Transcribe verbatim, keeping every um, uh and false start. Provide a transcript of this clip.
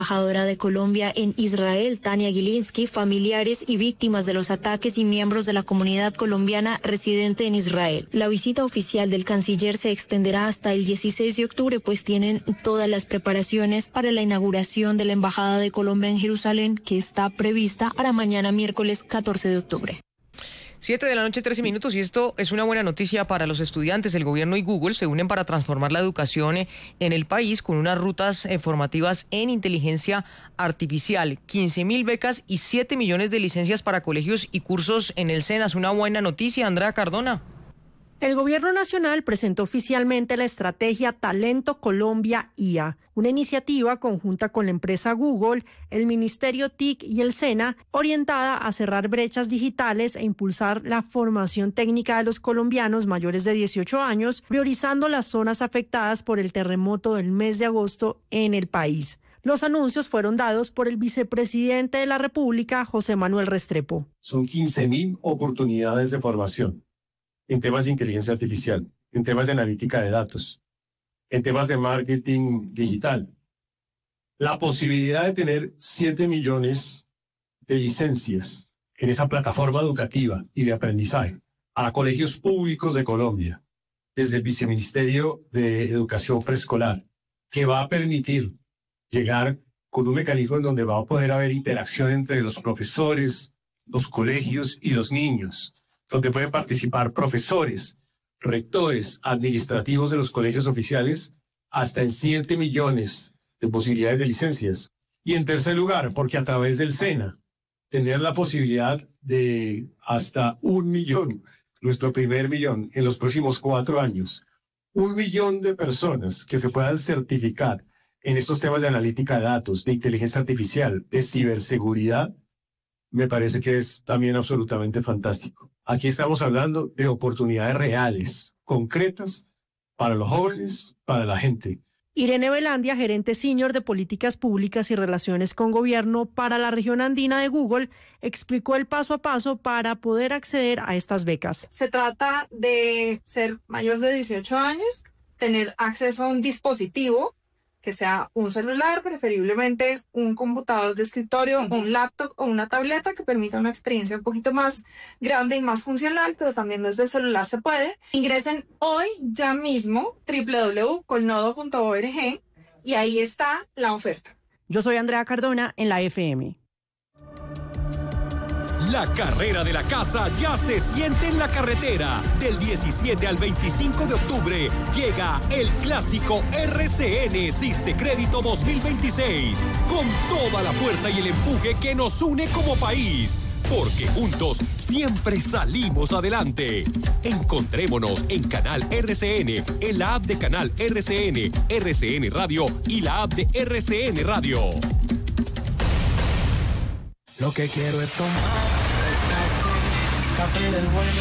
Embajadora de Colombia en Israel, Tania Gilinski, familiares y víctimas de los ataques y miembros de la comunidad colombiana residente en Israel. La visita oficial del canciller se extenderá hasta el dieciséis de octubre, pues tienen todas las preparaciones para la inauguración de la Embajada de Colombia en Jerusalén, que está prevista para mañana miércoles catorce de octubre. Siete de la noche, trece minutos, y esto es una buena noticia para los estudiantes. El gobierno y Google se unen para transformar la educación en el país con unas rutas formativas en inteligencia artificial, quince mil becas y siete millones de licencias para colegios y cursos en el SENA. Es una buena noticia, Andrea Cardona. El Gobierno Nacional presentó oficialmente la estrategia Talento Colombia I A, una iniciativa conjunta con la empresa Google, el Ministerio T I C y el SENA, orientada a cerrar brechas digitales e impulsar la formación técnica de los colombianos mayores de dieciocho años, priorizando las zonas afectadas por el terremoto del mes de agosto en el país. Los anuncios fueron dados por el vicepresidente de la República, José Manuel Restrepo. Son quince mil oportunidades de formación en temas de inteligencia artificial, en temas de analítica de datos, en temas de marketing digital. La posibilidad de tener siete millones de licencias en esa plataforma educativa y de aprendizaje a colegios públicos de Colombia, desde el Viceministerio de Educación Preescolar, que va a permitir llegar con un mecanismo en donde va a poder haber interacción entre los profesores, los colegios y los niños, donde pueden participar profesores, rectores, administrativos de los colegios oficiales, hasta en siete millones de posibilidades de licencias. Y en tercer lugar, porque a través del SENA, tener la posibilidad de hasta un millón, nuestro primer millón, en los próximos cuatro años, un millón de personas que se puedan certificar en estos temas de analítica de datos, de inteligencia artificial, de ciberseguridad, me parece que es también absolutamente fantástico. Aquí estamos hablando de oportunidades reales, concretas, para los jóvenes, para la gente. Irene Velandia, gerente senior de Políticas Públicas y Relaciones con Gobierno para la región andina de Google, explicó el paso a paso para poder acceder a estas becas. Se trata de ser mayor de dieciocho años, tener acceso a un dispositivo, que sea un celular, preferiblemente un computador de escritorio, un laptop o una tableta que permita una experiencia un poquito más grande y más funcional, pero también desde el celular se puede. Ingresen hoy ya mismo doble u doble u doble u punto colnodo punto org y ahí está la oferta. Yo soy Andrea Cardona en la F M. La carrera de la casa ya se siente en la carretera. Del diecisiete al veinticinco de octubre llega el clásico R C N Siste Crédito dos mil veintiséis, con toda la fuerza y el empuje que nos une como país. Porque juntos siempre salimos adelante. Encontrémonos en Canal R C N, en la app de Canal R C N, R C N Radio y la app de R C N Radio. Lo que quiero es tomar café del bueno.